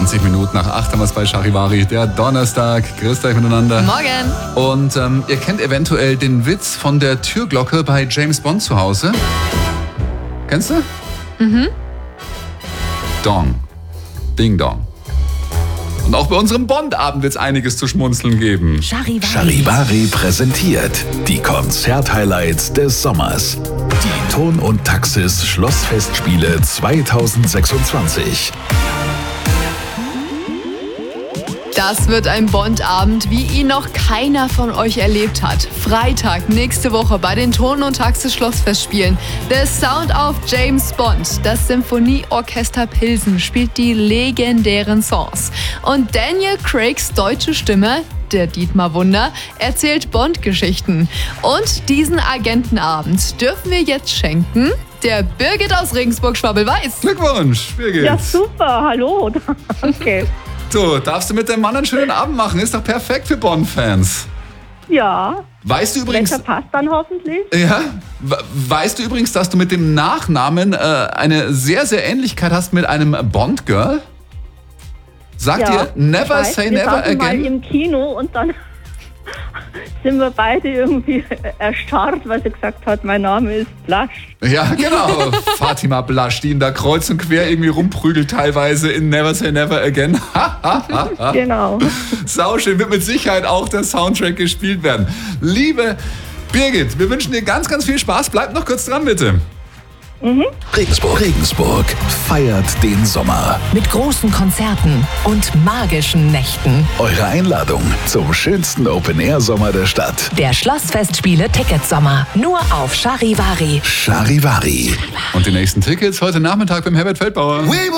20 Minuten nach 8 haben wir es bei Charivari, der Donnerstag. Grüßt euch miteinander. Morgen. Und ihr kennt eventuell den Witz von der Türglocke bei James Bond zu Hause. Kennst du? Mhm. Dong. Ding Dong. Und auch bei unserem Bond-Abend wird es einiges zu schmunzeln geben. Charivari präsentiert die Konzert-Highlights des Sommers. Die Ton und Taxis Schlossfestspiele 2026. Das wird ein Bond-Abend, wie ihn noch keiner von euch erlebt hat. Freitag, nächste Woche bei den Ton- und Taxis Schlossfestspielen. The Sound of James Bond. Das Symphonieorchester Pilsen spielt die legendären Songs. Und Daniel Craigs deutsche Stimme, der Dietmar Wunder, erzählt Bond-Geschichten. Und diesen Agentenabend dürfen wir jetzt schenken der Birgit aus Regensburg-Schwabel-Weiß. Glückwunsch, Birgit. Ja, super, hallo. Danke. So, darfst du mit deinem Mann einen schönen Abend machen? Ist doch perfekt für Bond-Fans. Ja, Weißt du übrigens, Wetter passt dann hoffentlich. ja, weißt du übrigens, dass du mit dem Nachnamen eine sehr, sehr Ähnlichkeit hast mit einem Bond-Girl? Sagt Ja, ihr Never ich weiß, Say wir Never saßen mal Again? im Kino und dann sind wir beide irgendwie erstarrt, weil sie gesagt hat, mein Name ist Blasch. Ja, genau. Fatima Blasch, die in der kreuz und quer irgendwie rumprügelt teilweise in Never Say Never Again. Genau. Sauschön, wird mit Sicherheit auch der Soundtrack gespielt werden. Liebe Birgit, wir wünschen dir ganz, ganz viel Spaß. Bleib noch kurz dran, bitte. Regensburg feiert den Sommer. Mit großen Konzerten und magischen Nächten. Eure Einladung zum schönsten Open-Air-Sommer der Stadt. Der Schlossfestspiele Ticketsommer. Nur auf Charivari. Charivari. Und die nächsten Tickets heute Nachmittag beim Herbert Feldbauer.